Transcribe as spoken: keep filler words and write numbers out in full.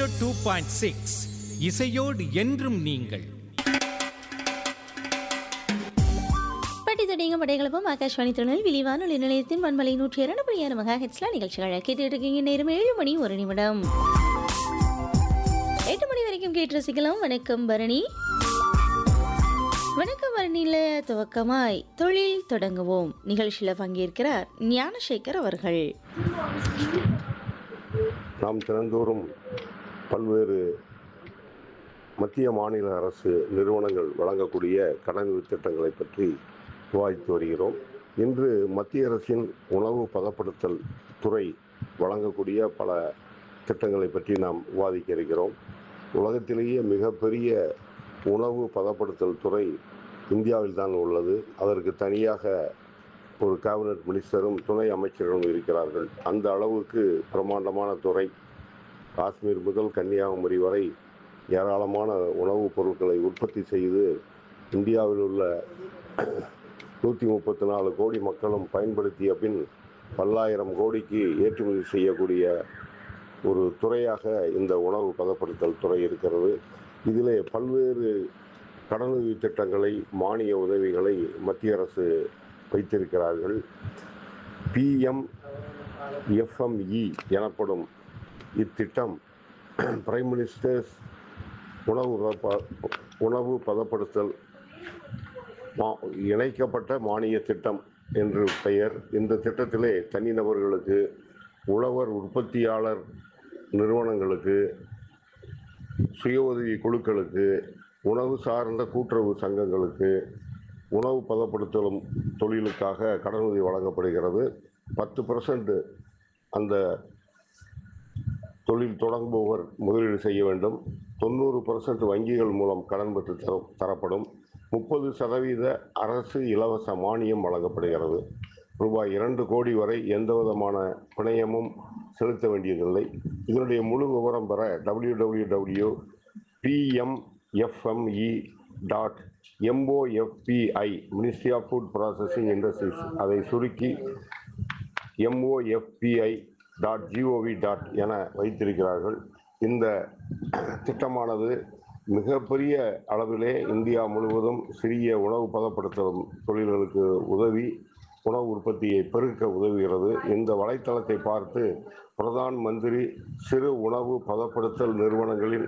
Two point six இசையோடு என்றும் நீங்கள். பட்டித்தொடைங்க படைகளப்பும் ஆகாஷ்வாணி திருநெல்வேலி வானொலி நிலையத்தின் வன்மலை நூற்றி இரண்டு புள்ளி ஆறு மெகா ஹெட்ஸ்ல நிகழ்ச்சிகளை கேட்டுட்டு இருக்கீங்க. நேரம் ஏழு மணி ஒரு நிமிடம். எட்டு மணி வரைக்கும் கேட்டு ரசிக்கலாம். வணக்கம் பரணி. வணக்கம் பரணியில துவக்கமாய் தொழில் தொடங்குவோம் நிகழ்ச்சியில பங்கேற்கிறார் ஞானசேகர் அவர்கள். நாம் தினந்தோறும் பல்வேறு மத்திய மாநில அரசு நிறுவனங்கள் வழங்கக்கூடிய கடனுதவி திட்டங்களை பற்றி விவாதித்து வருகிறோம். இன்று மத்திய அரசின் உணவு பதப்படுத்தல் துறை வழங்கக்கூடிய பல திட்டங்களை பற்றி நாம் விவாதிக்க இருக்கிறோம். உலகத்திலேயே மிகப்பெரிய உணவு பதப்படுத்தல் துறை இந்தியாவில் தான் உள்ளது. அதற்கு தனியாக ஒரு கேபினட் மினிஸ்டரும் துணை அமைச்சரும் இருக்கிறார்கள். அந்த அளவுக்கு பிரம்மாண்டமான துறை. காஷ்மீர் முதல் கன்னியாகுமரி வரை ஏராளமான உணவுப் பொருட்களை உற்பத்தி செய்து இந்தியாவில் உள்ள நூற்றி முப்பத்தி நாலு கோடி மக்களும் பயன்படுத்திய பின் பல்லாயிரம் கோடிக்கு ஏற்றுமதி செய்யக்கூடிய ஒரு துறையாக இந்த உணவு பதப்படுத்தல் துறை இருக்கிறது. இதிலே பல்வேறு கடனுதவி திட்டங்களை, மானிய உதவிகளை மத்திய அரசு வைத்திருக்கிறார்கள். பிஎம் எஃப்எம்இ எனப்படும் இத்திட்டம் பிரைம் மினிஸ்டர்ஸ் உணவு உணவு பதப்படுத்தல் இணைக்கப்பட்ட மானிய திட்டம் என்று பெயர். இந்த திட்டத்திலே தனிநபர்களுக்கு, உழவர் உற்பத்தியாளர் நிறுவனங்களுக்கு, சுய உதவி குழுக்களுக்கு, உணவு சார்ந்த கூட்டுறவு சங்கங்களுக்கு, உணவு பதப்படுத்தலும் தொழிலுக்காக கடனுதவி வழங்கப்படுகிறது. பத்து பர்சன்ட் அந்த தொழில் தொடங்குபவர் முதலீடு செய்ய வேண்டும். தொண்ணூறு பர்சன்ட் வங்கிகள் மூலம் கடன் பெற்று தரப்படும். முப்பது சதவீத அரசு இலவச மானியம் வழங்கப்படுகிறது. ரூபாய் இரண்டு கோடி வரை எந்த விதமான பிணையமும் செலுத்த வேண்டியதில்லை. இதனுடைய முழு விவரம் பெற W W W PMFME dot MOFI ministry of food processing industries, அதை சுருக்கி எம்ஓஎஃபிஐ டாட் ஜிஓவி டாட் என வைத்திருக்கிறார்கள். இந்த திட்டமானது மிகப்பெரிய அளவிலே இந்தியா முழுவதும் சிறிய உணவு பதப்படுத்தும் தொழில்களுக்கு உதவி உணவு உற்பத்தியை பெருக்க உதவுகிறது. இந்த வலைத்தளத்தை பார்த்து பிரதான் மந்திரி சிறு உணவு பதப்படுத்தல் நிறுவனங்களின்